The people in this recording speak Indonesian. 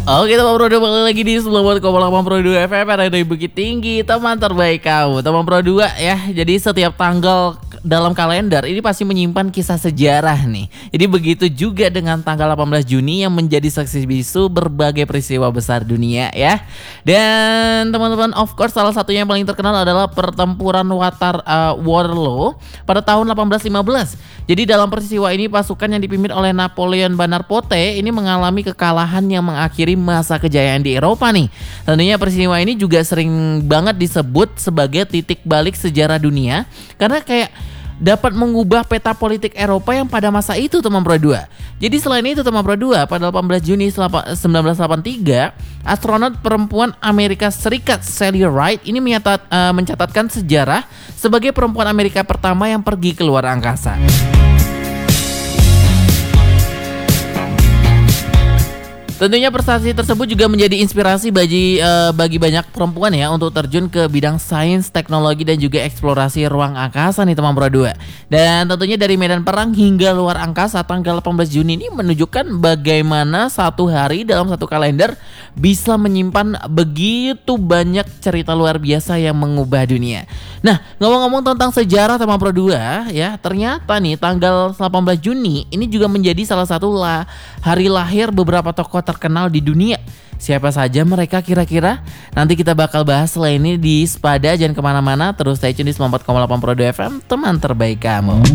Oke teman Pro 2, balik lagi di 98,8 Pro 2 FM dari Bukit Tinggi, teman terbaik kamu. Teman Pro 2 ya, jadi setiap tanggal dalam kalender ini pasti menyimpan kisah sejarah nih. Jadi begitu juga dengan tanggal 18 Juni yang menjadi saksi bisu berbagai peristiwa besar dunia ya. Dan teman-teman, of course salah satunya yang paling terkenal adalah pertempuran Waterloo pada tahun 1815. Jadi dalam peristiwa ini pasukan yang dipimpin oleh Napoleon Bonaparte ini mengalami kekalahan yang mengakhiri masa kejayaan di Eropa nih. Tentunya peristiwa ini juga sering banget disebut sebagai titik balik sejarah dunia karena kayak dapat mengubah peta politik Eropa yang pada masa itu teman Pro 2. Jadi selain itu teman Pro 2, pada 18 Juni 1983, astronot perempuan Amerika Serikat Sally Ride ini mencatatkan sejarah sebagai perempuan Amerika pertama yang pergi ke luar angkasa. Tentunya prestasi tersebut juga menjadi inspirasi bagi banyak perempuan ya untuk terjun ke bidang sains, teknologi dan juga eksplorasi ruang angkasa nih teman Pro 2. Dan tentunya dari medan perang hingga luar angkasa, tanggal 18 Juni ini menunjukkan bagaimana satu hari dalam satu kalender bisa menyimpan begitu banyak cerita luar biasa yang mengubah dunia. Nah, ngomong-ngomong tentang sejarah teman Pro 2 ya, ternyata nih tanggal 18 Juni ini juga menjadi salah satu hari lahir beberapa tokoh terkenal di dunia. Siapa saja mereka kira-kira? Nanti kita bakal bahas setelah ini di Spada. Jangan kemana-mana, terus stay tune di 94,8 Pro 2 FM, teman terbaik kamu.